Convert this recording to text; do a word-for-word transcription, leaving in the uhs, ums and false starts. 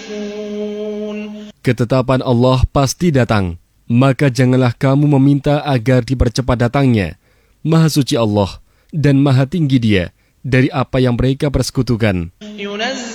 Ketetapan Allah pasti datang, maka janganlah kamu meminta agar dipercepat datangnya. Maha suci Allah dan maha tinggi Dia dari apa yang mereka persekutukan.